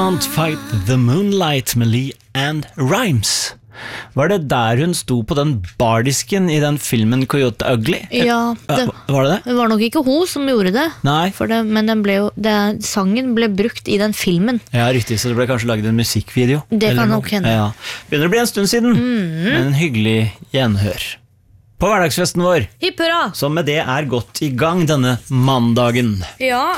Can't Fight the Moonlight med Lee and Rhymes. Var det der hun sto på den bardisken i den filmen Coyote Ugly? Ja, var det det? Det var nok ikke hun som gjorde det. Nei. Men sangen ble brukt i den filmen. Ja, riktig, så det ble kanskje laget en musikkvideo. Det kan nok hende. Ja. Begynner å bli en stund siden, men en hyggelig gjenhør. På hverdagsfesten vår, Hipp hurra! som med det godt i gang denne mandagen. Ja,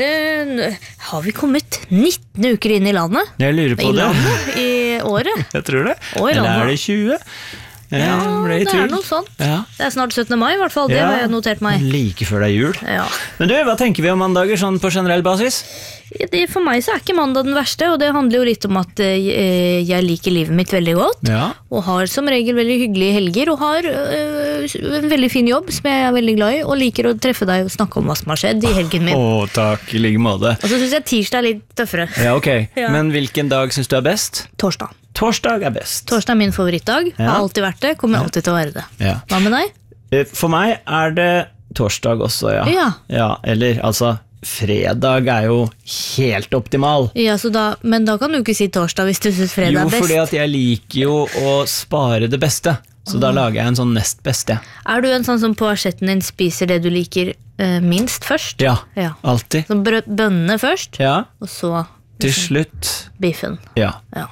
har vi kommet 19 uker inn i landet? Jeg lurer på I landet? I året? Jeg tror det. Og i Eller landet. det 20? Ja, ble i det tvil. noe sånt. Ja. Det snart 17. mai i hvert fall, det har jeg notert meg. Like før det jul. Ja. Men du, hva tenker vi om mandager sånn på generell basis? For meg så ikke mandag den verste, og det handler jo litt om at jeg liker livet mitt veldig godt, Ja. og har som regel veldig hyggelige helger, og har en veldig fin jobb som jeg er veldig glad i, og liker å treffe deg og snakke om hva som har skjedd i helgen min. Takk, i like måte. Og så synes jeg tirsdag er litt tøffere. Ja, ok. Ja. Men hvilken dag synes du er best? Torsdag. Torsdag er best. Torsdag er min favorittdag, Ja. har alltid vært det, kommer alltid til å være det. Ja. Hva med deg? For meg er det torsdag også, ja. Ja. Eller, altså, fredag er jo helt optimal. Ja, men da kan du ikke si torsdag hvis du synes fredag Jo, er best. fordi at jeg liker jo å spare det beste. Så da lager jeg en sånn nest beste. Er du en sånn som på asjetten din spiser det du liker minst først? Ja, Ja. alltid. Så bønnene først, Ja, og så til slutt. biffen. Ja, Ja.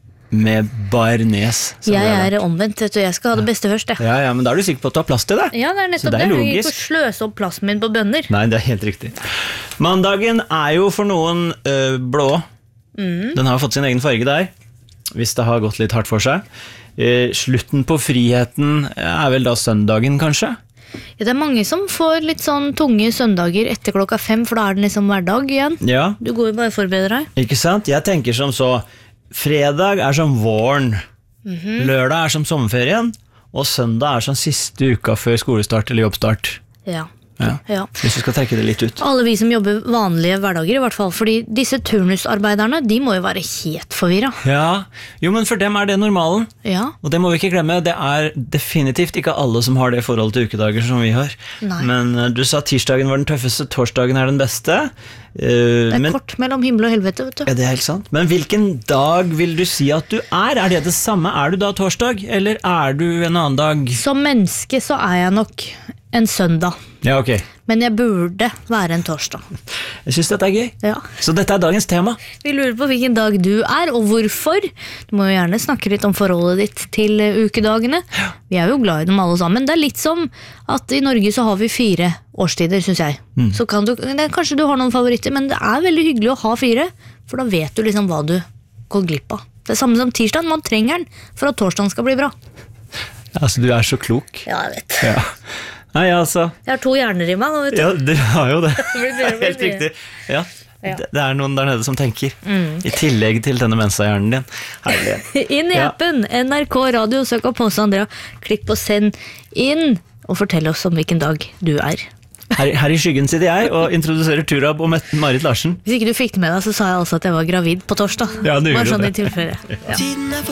med bearnés. som Jeg det er omvendt, vet du. Jeg skal ha det beste først, jeg. Ja, men da er du sikker på at du har plass til det? Ja, det er Så nettopp det er det. Jeg logisk. gikk og sløse opp plassen min på bønner. Nei, det er helt riktig. Mandagen er jo for noen blå. Den har fått sin egen farge der, hvis det har gått litt hardt for seg. Slutten på friheten er vel da søndagen, kanskje? Ja, det er mange som får litt sånn tunge søndager etter 5:00, for da er det liksom hverdag igjen. Ja, Du går jo bare og forbereder deg. ikke sant? Jeg tenker som så, fredag er som våren, lørdag er som sommerferien, og søndag er som siste uka før skolestart eller jobbstart. Ja. Ja. Ja. Hvis du skal trekke det litt ut. Alle vi som jobber vanlige hverdager i hvert fall, fordi disse turnusarbeiderne, de må jo være helt forvirret. Ja, jo, men for dem er det normalen. Ja. Og det må vi ikke glemme, det er definitivt ikke alle som har det forholdet til ukedager som vi har. Nei. Men du sa tirsdagen var den tøffeste, torsdagen er den beste. Det er kort mellom himmel og helvete, vet du. Ja, det er helt sant. Men hvilken dag vil du si at du er? Er det det samme? Er du da torsdag, eller er du en annen dag? Som menneske så er jeg nok en søndag, Ja, ok. men jeg burde være en torsdag. Jeg synes dette er gøy. Ja. Så dette er dagens tema. Vi lurer på hvilken dag du er, og hvorfor. Du må jo gjerne snakke litt om forholdet ditt til ukedagene. Vi er jo glad i dem alle sammen. Det er litt som at i Norge så har vi 4 årstider, synes jeg. Så kanskje du har noen favoritter, men det er veldig hyggelig å ha 4, for da vet du liksom hva du går glipp av. Det er samme som tirsdagen, man trenger den for at torsdagen skal bli bra. Altså, du er så klok. Ja, jeg vet. Ja. Nei, altså. Jeg har 2 hjerner i meg nå, vet du. Ja, du har jo det. blir bedre og Helt bedre. riktig. Ja. Ja. Det er noen der nede som tenker. I tillegg til denne mensahjernen din. Herlig. Inn i Ja. appen NRK Radio, søk opp Påse Andrea, klikk på send inn, og fortell oss om hvilken dag du er. Her i skyggen sitter jeg og introduserer Turab og Marit Larsen. Hvis ikke du fikk det med deg, så sa jeg altså at jeg var gravid på torsdag. Ja, du Bare gjorde sånn det. i tilfelle. Ja.